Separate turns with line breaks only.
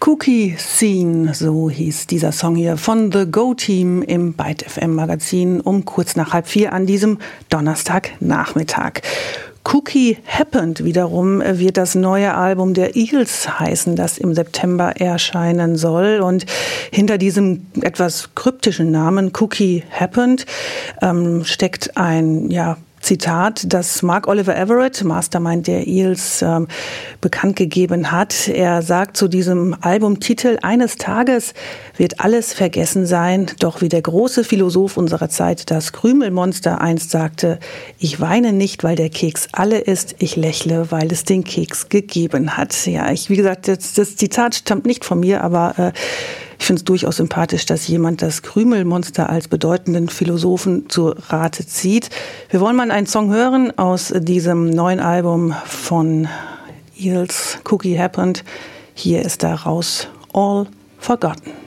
Cookie Scene, so hieß dieser Song hier von The Go-Team im Byte FM Magazin um kurz nach 3:30 an diesem Donnerstagnachmittag. Cookie Happened wiederum wird das neue Album der Eels heißen, das im September erscheinen soll. Und hinter diesem etwas kryptischen Namen Cookie Happened steckt ein Zitat, das Mark Oliver Everett, Mastermind der Eels, bekannt gegeben hat. Er sagt zu diesem Albumtitel: Eines Tages wird alles vergessen sein, doch wie der große Philosoph unserer Zeit, das Krümelmonster, einst sagte: Ich weine nicht, weil der Keks alle ist, ich lächle, weil es den Keks gegeben hat. Ja, wie gesagt, das Zitat stammt nicht von mir, aber ich finde es durchaus sympathisch, dass jemand das Krümelmonster als bedeutenden Philosophen zu Rate zieht. Wir wollen mal einen Song hören aus diesem neuen Album von Eels, Cookie Happened. Hier ist daraus All Forgotten.